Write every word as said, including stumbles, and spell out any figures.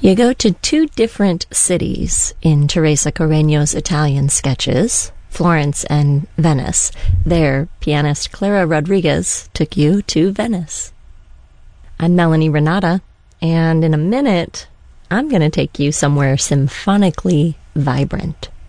You go to two different cities in Teresa Carreño's Italian sketches, Florence and Venice. There, pianist Clara Rodriguez took you to Venice. I'm Melanie Renata, and in a minute, I'm going to take you somewhere symphonically vibrant.